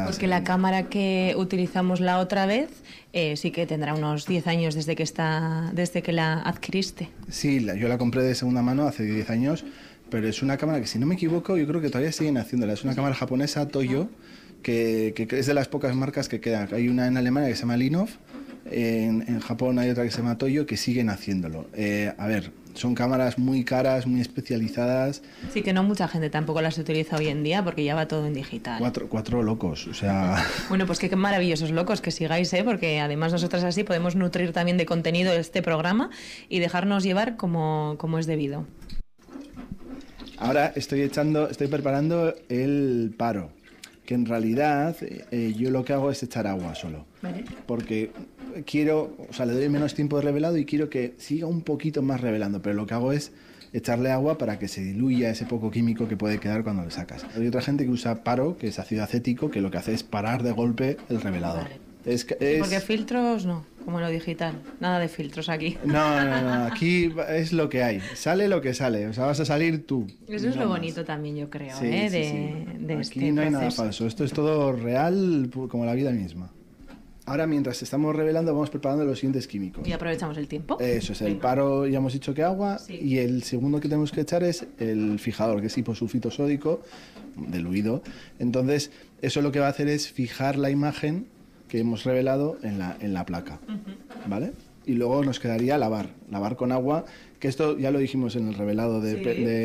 Porque la cámara que utilizamos la otra vez sí que tendrá unos 10 años desde que la adquiriste. Sí, yo la compré de segunda mano hace 10 años, pero es una cámara que, si no me equivoco, yo creo que todavía siguen haciéndola. Es una cámara japonesa, Toyo, que es de las pocas marcas que quedan. Hay una en Alemania que se llama Linov, en Japón hay otra que se llama Toyo, que siguen haciéndolo. A ver, son cámaras muy caras, muy especializadas. Sí, que no mucha gente tampoco las utiliza hoy en día porque ya va todo en digital. Cuatro locos, o sea... Bueno, pues qué maravillosos locos que sigáis, porque además nosotras así podemos nutrir también de contenido este programa y dejarnos llevar como es debido. Ahora estoy preparando el paro, que en realidad yo lo que hago es echar agua solo. ¿Vale? Porque le doy menos tiempo de revelado y quiero que siga un poquito más revelando, pero lo que hago es echarle agua para que se diluya ese poco químico que puede quedar cuando le sacas. Hay otra gente que usa paro, que es ácido acético, que lo que hace es parar de golpe el revelador. Vale. Porque filtros no, como lo digital, nada de filtros aquí. No, aquí es lo que hay, sale lo que sale, o sea, vas a salir tú. Eso es lo bonito también, yo creo, sí, de aquí este no hay proceso. nada falso, esto es todo real como la vida misma. Ahora, mientras estamos revelando, vamos preparando los siguientes químicos. Y aprovechamos el tiempo. Eso es, el paro ya hemos dicho que agua, sí. Y el segundo que tenemos que echar es el fijador, que es hiposulfito sódico, diluido. Entonces, eso lo que va a hacer es fijar la imagen que hemos revelado en la placa, ¿vale? Y luego nos quedaría lavar con agua, que esto ya lo dijimos en el revelado de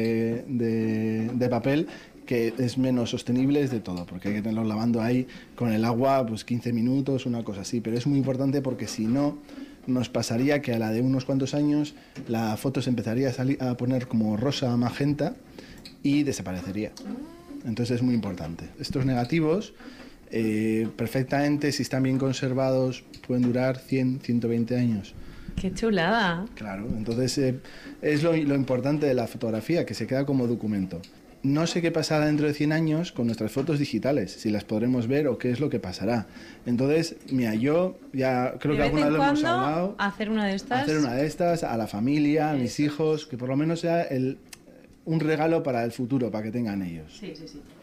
papel, que es menos sostenible, es de todo, porque hay que tenerlo lavando ahí con el agua pues 15 minutos, una cosa así, pero es muy importante porque si no, nos pasaría que a la de unos cuantos años la foto se empezaría a poner como rosa, magenta y desaparecería. Entonces es muy importante. Estos negativos, perfectamente, si están bien conservados, pueden durar 100, 120 años. ¡Qué chulada! Claro, entonces es lo importante de la fotografía, que se queda como documento. No sé qué pasará dentro de 100 años con nuestras fotos digitales, si las podremos ver o qué es lo que pasará. Entonces, mira, yo ya creo que alguna vez lo hemos hablado. Hacer una de estas a la familia, a mis hijos, que por lo menos sea un regalo para el futuro, para que tengan ellos. Sí.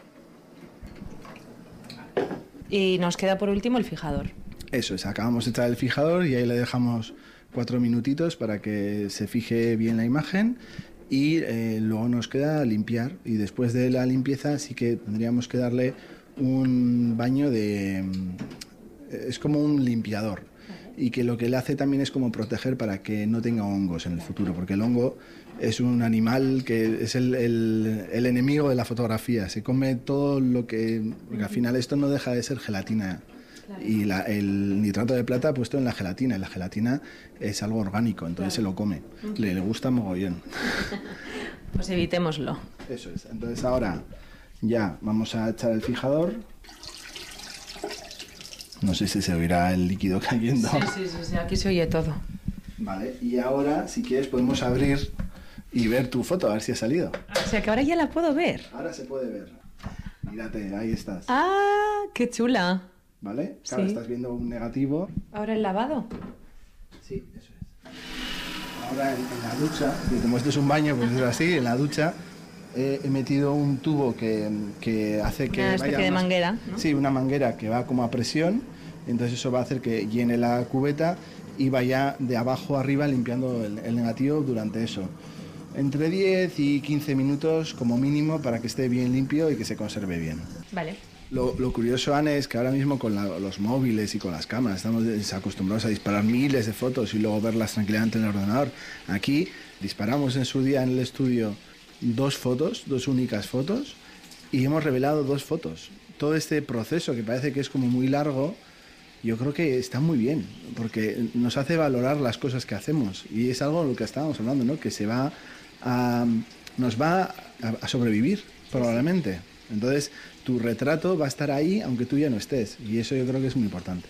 Y nos queda por último el fijador. Eso es, acabamos de echar el fijador y ahí le dejamos 4 minutitos para que se fije bien la imagen. Y luego nos queda limpiar, y después de la limpieza sí que tendríamos que darle un baño es como un limpiador, y que lo que le hace también es como proteger para que no tenga hongos en el futuro, porque el hongo es un animal que es el enemigo de la fotografía, se come todo porque al final esto no deja de ser gelatina. Y el nitrato de plata puesto en la gelatina, y la gelatina es algo orgánico, entonces se lo come, le gusta mogollón. Pues evitémoslo. Eso es, entonces ahora ya vamos a echar el fijador. No sé si se oirá el líquido cayendo. Sí, aquí se oye todo. Vale, y ahora si quieres podemos abrir y ver tu foto, a ver si ha salido. O sea que ahora ya la puedo ver. Ahora se puede ver. Mírate, ahí estás. ¡Ah, qué chula! ¿Vale? Claro, estás viendo un negativo. ¿Ahora el lavado? Sí, eso es. Ahora en la ducha, como esto es un baño, pues es así, en la ducha he metido un tubo que hace que una especie de manguera, ¿no? Sí, una manguera que va como a presión, entonces eso va a hacer que llene la cubeta y vaya de abajo a arriba limpiando el negativo durante eso. Entre 10 y 15 minutos como mínimo para que esté bien limpio y que se conserve bien. Vale. Lo curioso, Anne, es que ahora mismo con los móviles y con las cámaras estamos acostumbrados a disparar miles de fotos y luego verlas tranquilamente en el ordenador. Aquí disparamos en su día en el estudio 2 únicas fotos, y hemos revelado 2 fotos. Todo este proceso que parece que es como muy largo, yo creo que está muy bien, porque nos hace valorar las cosas que hacemos, y es algo de lo que estábamos hablando, ¿no? Que nos va a sobrevivir probablemente. Entonces tu retrato va a estar ahí aunque tú ya no estés, y eso yo creo que es muy importante.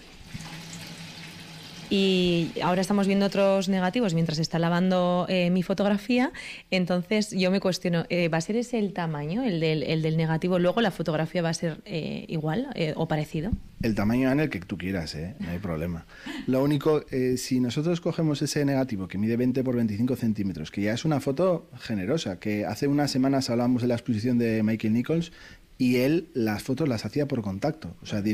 Y ahora estamos viendo otros negativos mientras está lavando mi fotografía, entonces yo me cuestiono, ¿va a ser ese el tamaño, el del negativo? Luego la fotografía va a ser igual o parecido. El tamaño en el que tú quieras, no hay problema. Lo único, si nosotros cogemos ese negativo que mide 20 por 25 centímetros, que ya es una foto generosa, que hace unas semanas hablábamos de la exposición de Michael Nichols, y él las fotos las hacía por contacto, o sea,